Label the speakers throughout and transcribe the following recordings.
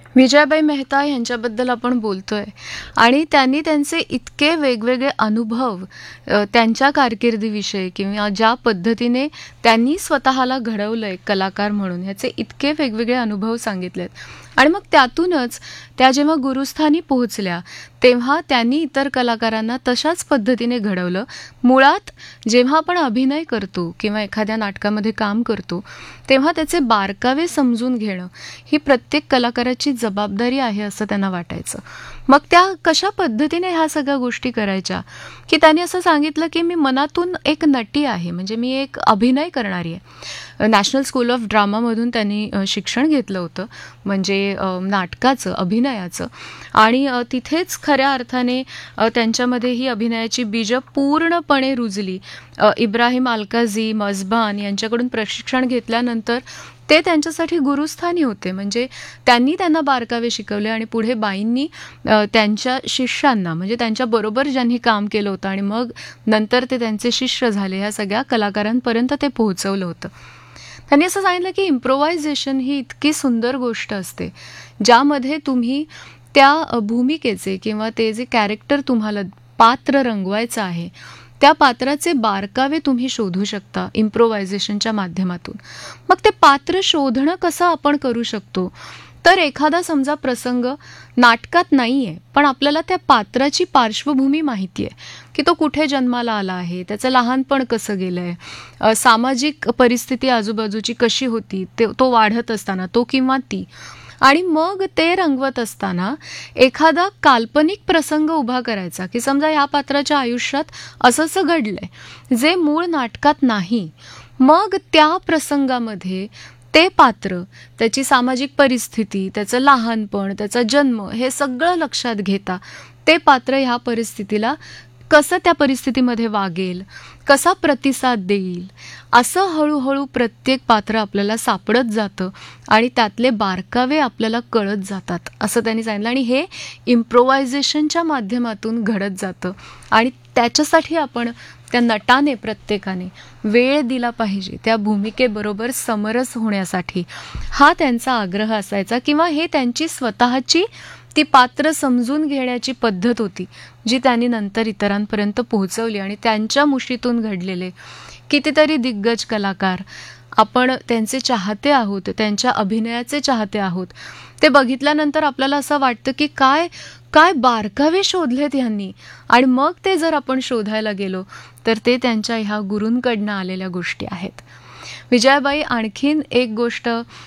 Speaker 1: विजयाबाई मेहता यांच्याबद्दल आपण बोलतोय आणि त्यांनी त्यांचे इतके वेगवेगळे अनुभव त्यांच्या कारकिर्दीविषयी किंवा ज्या पद्धतीने त्यांनी स्वतःला घडवलंय कलाकार म्हणून ह्याचे इतके वेगवेगळे अनुभव सांगितलेत. आणि मग त्यातूनच त्या जेव्हा गुरुस्थानी पोहोचल्या तेव्हा त्यांनी इतर कलाकारांना तशाच पद्धतीने घडवलं. मुळात जेव्हा आपण अभिनय करतो किंवा एखाद्या नाटकामध्ये काम करतो तेव्हा त्याचे बारकावे समजून घेणं ही प्रत्येक कलाकाराची जबाबदारी आहे असं त्यांना वाटायचं. मग त्या कशा पद्धतीने ह्या सगळ्या गोष्टी करायच्या की त्यांनी असं सांगितलं की मी मनातून एक नटी आहे, म्हणजे मी एक अभिनय करणारी आहे. नॅशनल स्कूल ऑफ ड्रामामधून त्यांनी शिक्षण घेतलं होतं, म्हणजे नाटकाचं, अभिनयाचं. आणि तिथेच खऱ्या अर्थाने त्यांच्यामध्ये ही अभिनयाची बीजं पूर्णपणे रुजली. इब्राहिम अलकाझी, मजबान यांच्याकडून प्रशिक्षण घेतल्यानंतर ते त्यांच्यासाठी गुरुस्थानी होते. म्हणजे त्यांनी त्यांना बारकावे शिकवले आणि पुढे बाईंनी त्यांच्या शिष्यांना, म्हणजे त्यांच्याबरोबर ज्यांनी काम केलं होतं आणि मग नंतर ते त्यांचे शिष्य झाले, ह्या सगळ्या कलाकारांपर्यंत ते पोहोचवलं होतं. त्यांनी असं सांगितलं की इम्प्रोव्हायझेशन ही इतकी सुंदर गोष्ट असते ज्यामध्ये तुम्ही त्या भूमिकेचे किंवा ते जे कॅरेक्टर तुम्हाला पात्र रंगवायचं आहे त्या पात्राचे बारकावे तुम्ही शोधू शकता इम्प्रोव्हायझेशनच्या माध्यमातून. मग ते पात्र शोधणं कसं आपण करू शकतो, तर एखादा समजा प्रसंग नाटकात नाही आहे पण आपल्याला त्या पात्राची पार्श्वभूमी माहिती आहे की तो कुठे जन्माला आला आहे, त्याचं लहानपण कसं गेलं आहे, सामाजिक परिस्थिती आजूबाजूची कशी होती, तो वाढत असताना तो किंवा ती. आणि मग ते रंगवत असताना एखादा काल्पनिक प्रसंग उभा करायचा की समजा ह्या पात्राच्या आयुष्यात असं घडलंय जे मूळ नाटकात नाही. मग त्या प्रसंगामध्ये ते पात्र, त्याची सामाजिक परिस्थिती, त्याचं लहानपण, त्याचा जन्म हे सगळं लक्षात घेता ते पात्र ह्या परिस्थितीला कसं त्या परिस्थितीमध्ये वागेल, कसा प्रतिसाद देईल, असं हळूहळू प्रत्येक पात्र आपल्याला सापडत जातं आणि त्यातले बारकावे आपल्याला कळत जातात असं त्यांनी सांगितलं. आणि हे इम्प्रोव्हायझेशनच्या माध्यमातून घडत जातं आणि त्याच्यासाठी आपण त्या नटाने प्रत्येकाने वेळ दिला पाहिजे त्या भूमिकेबरोबर समरस होण्यासाठी, हा त्यांचा आग्रह असायचा. किंवा हे त्यांची स्वतःची ती पात्र समजून घेण्याची पद्धत होती जी त्यांनी नंतर इतरांपर्यंत पोहोचवली. आणि त्यांच्या मुशीतून घडलेले कितीतरी दिग्गज कलाकार, आपण त्यांचे चाहते आहोत, त्यांच्या अभिनयाचे चाहते आहोत. ते बघितल्यानंतर आपल्याला असं वाटतं की काय काय बारकावे शोधलेत ह्यांनी. आणि मग ते जर आपण शोधायला गेलो तर ते त्यांच्या ह्या गुरूंकडनं आलेल्या गोष्टी आहेत. विजयाबाई आणखीन एक गोष्ट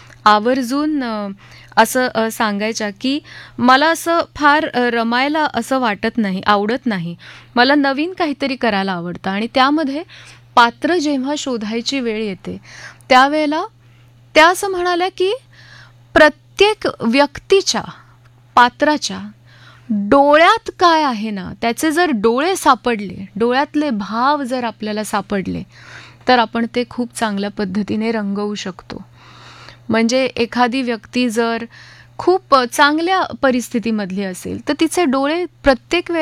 Speaker 1: आवर्जून असं सांगायच्या की मला असं फार रमायला असं वाटत नाही, आवडत नाही, मला नवीन काहीतरी करायला आवडतं. आणि त्यामध्ये पात्र जेव्हा शोधायची वेळ येते त्यावेळेला त्या असं म्हणाल्या की प्रत्येक व्यक्तीच्या, पात्राच्या डोळ्यात काय आहे ना, त्याचे जर डोळे सापडले, डोळ्यातले भाव जर आपल्याला सापडले तर आपण ते खूप चांगल्या पद्धतीने रंगवू शकतो. म्हणजे एखादी व्यक्ती जर खूप चांगल्या परिस्थितीमधली असेल तर तिचे डोळे प्रत्येक